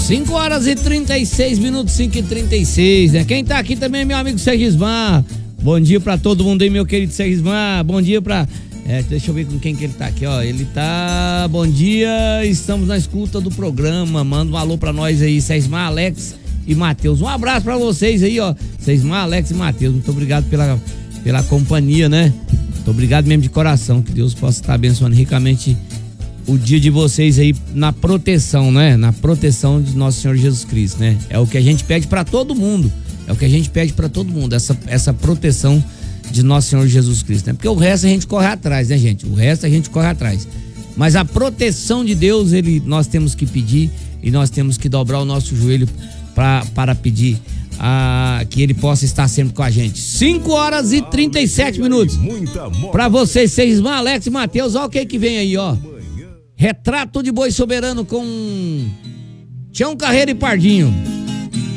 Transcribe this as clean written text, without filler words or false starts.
5h36, 5h36, né? Quem tá aqui também é meu amigo Sergismar. Bom dia pra todo mundo aí, meu querido Sergismar. Bom dia pra... deixa eu ver com quem que ele tá aqui, ó. Ele tá... Bom dia, estamos na escuta do programa. Manda um alô pra nós aí, Sergismar, Alex e Matheus. Um abraço pra vocês aí, ó. Sergismar, Alex e Matheus. Muito obrigado pela companhia, né? Muito obrigado mesmo de coração. Que Deus possa estar abençoando ricamente o dia de vocês aí na proteção, né? Na proteção de nosso Senhor Jesus Cristo, né? É o que a gente pede pra todo mundo. É o que a gente pede pra todo mundo, essa proteção de nosso Senhor Jesus Cristo, né? Porque o resto a gente corre atrás, né, gente? O resto a gente corre atrás. Mas a proteção de Deus, nós temos que pedir e nós temos que dobrar o nosso joelho para pedir que ele possa estar sempre com a gente. 5h37. Pra vocês, Sergismar, Alex e Matheus, ó o que vem aí, ó. Retrato de Boi Soberano com Tião Carreiro e Pardinho.